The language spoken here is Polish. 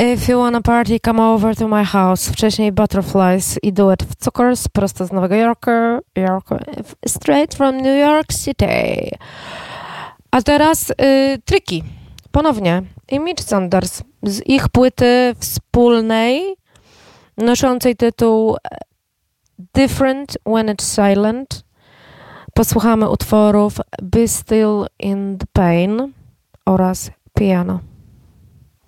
If you wanna party, come over to my house. Wcześniej Butterflies i duet w Cukors, prosto z Nowego Jorku, straight from New York City. A teraz Tricky. Ponownie Image Saunders z ich płyty wspólnej noszącej tytuł Different When It's Silent. Posłuchamy utworów Be Still in the Pain oraz Piano.